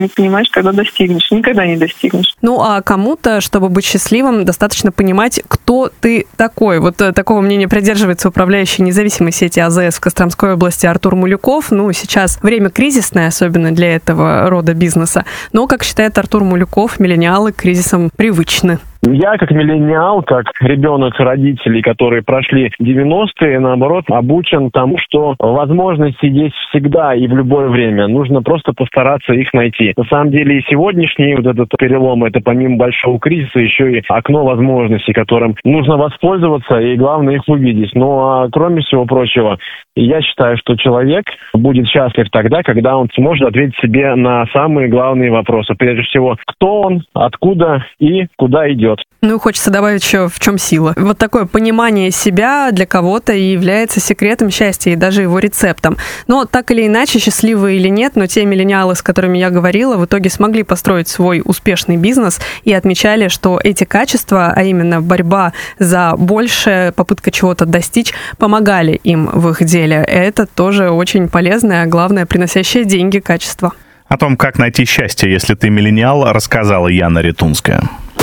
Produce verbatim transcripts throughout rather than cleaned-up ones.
Не понимаешь, когда достигнешь. Никогда не достигнешь. Ну, а кому-то, чтобы быть счастливым, достаточно понимать, кто ты такой. Вот такого мнения придерживается управляющий независимой сети АЗС в Костромской области Артур Мулюков. Ну, сейчас время кризисное, особенно для этого рода бизнеса. Но, как считает Артур Мулюков, миллениалы к кризисам привычны. Я, как миллениал, как ребенок родителей, которые прошли девяностые, наоборот, обучен тому, что возможности есть всегда и в любое время. Нужно просто постараться их найти. На самом деле и сегодняшний вот этот перелом, это помимо большого кризиса еще и окно возможностей, которым нужно воспользоваться и, главное, их увидеть. Ну, а кроме всего прочего, я считаю, что человек будет счастлив тогда, когда он сможет ответить себе на самые главные вопросы. Прежде всего, кто он, откуда и куда идет. Ну и хочется добавить еще, в чем сила. Вот такое понимание себя для кого-то и является секретом счастья и даже его рецептом. Но так или иначе, счастливые или нет, но те миллениалы, с которыми я говорила, в итоге смогли построить свой успешный бизнес и отмечали, что эти качества, а именно борьба за большее, попытка чего-то достичь, помогали им в их деле. Это тоже очень полезное, а главное, приносящее деньги качество. О том, как найти счастье, если ты миллениал, рассказала Яна Ретунская.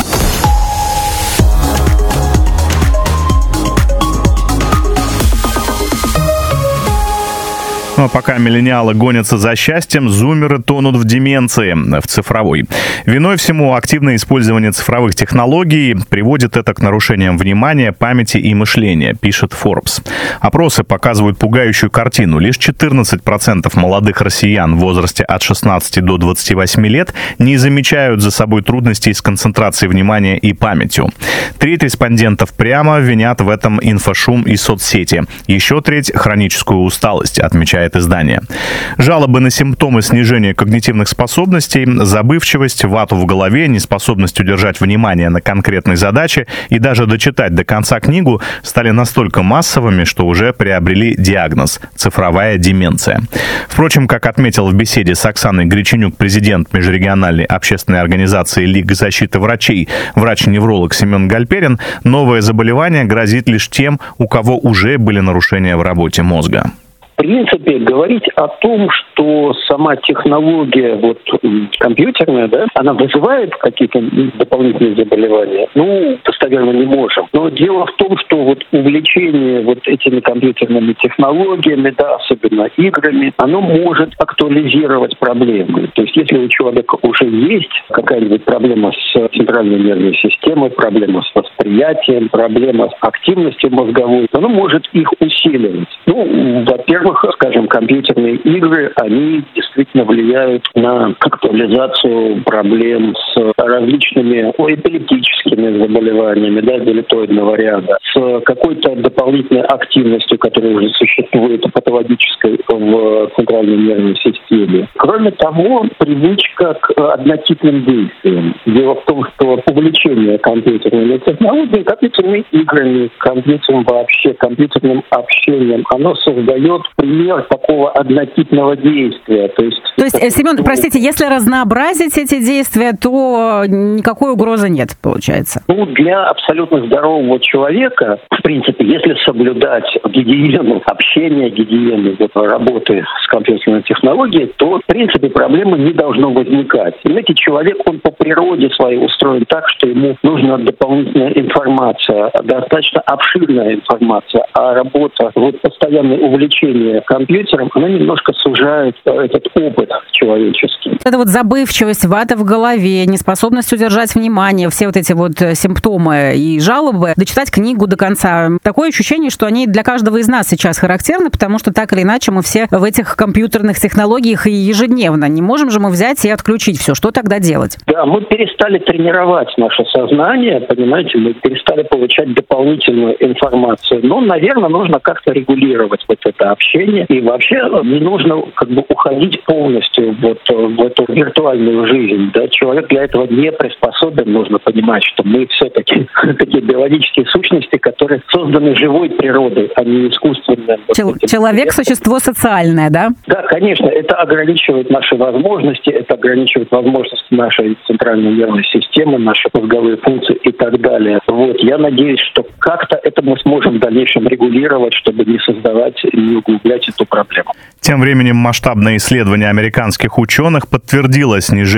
Ну а пока миллениалы гонятся за счастьем, зумеры тонут в деменции, в цифровой. Виной всему активное использование цифровых технологий приводит это к нарушениям внимания, памяти и мышления, пишет Forbes. Опросы показывают пугающую картину. Лишь четырнадцать процентов молодых россиян в возрасте от шестнадцати до двадцати восьми лет не замечают за собой трудностей с концентрацией внимания и памятью. Треть респондентов прямо винят в этом инфошум и соцсети. Еще треть — хроническую усталость, отмечает издание. Жалобы на симптомы снижения когнитивных способностей, забывчивость, вату в голове, неспособность удержать внимание на конкретной задаче и даже дочитать до конца книгу стали настолько массовыми, что уже приобрели диагноз – цифровая деменция. Впрочем, как отметил в беседе с Оксаной Греченюк президент межрегиональной общественной организации Лига защиты врачей, врач-невролог Семен Гальперин, новое заболевание грозит лишь тем, у кого уже были нарушения в работе мозга. В принципе, говорить о том, что сама технология вот, компьютерная, да, она вызывает какие-то дополнительные заболевания, ну, достоверно не можем. Но дело в том, что вот увлечение вот этими компьютерными технологиями, да, особенно играми, оно может актуализировать проблемы. То есть, если у человека уже есть какая-нибудь проблема с центральной нервной системой, проблема с восприятием, проблема с активностью мозговой, оно может их усиливать. Ну, во-первых, скажем, компьютерные игры, они действительно влияют на актуализацию проблем с различными эпилептическими заболеваниями, да, делетоидного ряда, с какой-то дополнительной активностью, которая уже существует патологической в центральной нервной системе. Кроме того, привычка к однотипным действиям. Дело в том, что увлечение компьютерными технологиями, компьютерными играми, компьютером вообще, компьютерным общением, оно создает пример такого однотипного действия. То есть, то есть Семен, простите, если разнообразить эти действия, то никакой угрозы нет, получается? Ну, для абсолютно здорового человека, в принципе, если соблюдать гигиену общения, гигиену вот, работы с компьютерной технологией, то, в принципе, проблемы не должно возникать. Понимаете, человек, он по природе своей устроен так, что ему нужна дополнительная информация, достаточно обширная информация, а работа, вот постоянное увлечение компьютером, она немножко сужает этот опыт человеческий. Это вот забывчивость, вата в голове, неспособность удержать внимание, все вот эти вот симптомы и жалобы, дочитать книгу до конца. Такое ощущение, что они для каждого из нас сейчас характерны, потому что так или иначе мы все в этих компьютерных технологиях и ежедневно. Не можем же мы взять и отключить все. Что тогда делать? Да, мы перестали тренировать наше сознание, понимаете, мы перестали получать дополнительную информацию. Но, наверное, нужно как-то регулировать вот это общение. И вообще не нужно как бы уходить полностью вот в эту виртуальную жизнь. Да? Человек для этого не приспособлен. Нужно понимать, что мы все-таки такие биологические сущности, которые созданы живой природой, а не искусственным. Чел- человек – существо социальное, да? Да, конечно. Это ограничивает наши возможности, это ограничивает возможности нашей центральной нервной системы, наши мозговые функции и так далее. Вот. Я надеюсь, что как-то это мы сможем в дальнейшем регулировать, чтобы не создавать, не углублять усугублять эту проблему. Тем временем масштабное исследование американских ученых подтвердило снижение